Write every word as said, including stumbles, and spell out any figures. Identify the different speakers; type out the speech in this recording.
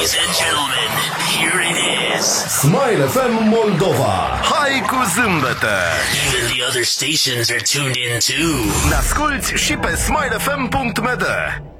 Speaker 1: Ladies and gentlemen, here it is.
Speaker 2: Smile F M Moldova.
Speaker 3: Hai cu zâmbete!
Speaker 1: Even the other stations are tuned in too.
Speaker 3: Ne asculti și pe smile f m punct m d.